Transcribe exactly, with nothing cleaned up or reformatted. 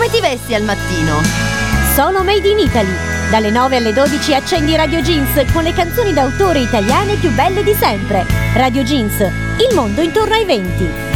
ti vesti al mattino? Sono Made in Italy. Dalle nove alle dodici accendi Radio Jeans con le canzoni d'autore italiane più belle di sempre. Radio Jeans, il mondo intorno ai venti.